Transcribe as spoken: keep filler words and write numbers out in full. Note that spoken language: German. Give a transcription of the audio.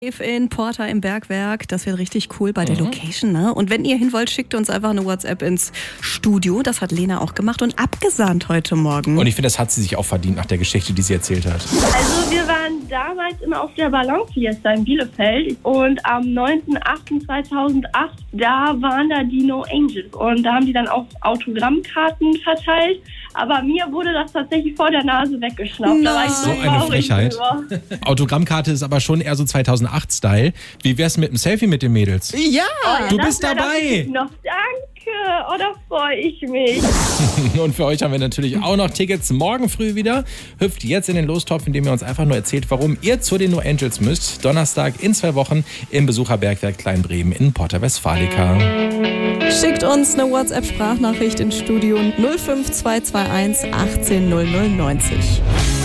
In Porta im Bergwerk, das wird richtig cool bei der Mhm. Location, ne? Und wenn ihr hin wollt, schickt uns einfach eine WhatsApp ins Studio. Das hat Lena auch gemacht und abgesahnt heute Morgen. Und ich finde, das hat sie sich auch verdient nach der Geschichte, die sie erzählt hat. Also wir waren damals immer auf der Ballonfiesta in Bielefeld und am neunten achten zweitausendacht, da waren da die No Angels und da haben die dann auch Autogrammkarten verteilt. Aber mir wurde das tatsächlich vor der Nase weggeschnappt. Da war ich So eine traurig Frechheit. drüber. Autogrammkarte ist aber schon eher so zweitausendacht-Style. Wie wär's mit einem Selfie mit den Mädels? Ja! Oh, ja, Du das bist wär dabei. natürlich Noch danke, oh, da freue ich mich. Und für euch haben wir natürlich auch noch Tickets morgen früh wieder. Hüpft jetzt in den Lostopf, indem ihr uns einfach nur erzählt, warum ihr zu den No Angels müsst. Donnerstag in zwei Wochen im Besucherbergwerk Kleinbremen in Porta Westfalica. Schickt uns eine WhatsApp-Sprachnachricht ins Studio null fünf zwei zwei eins achtzehn null null neunzig.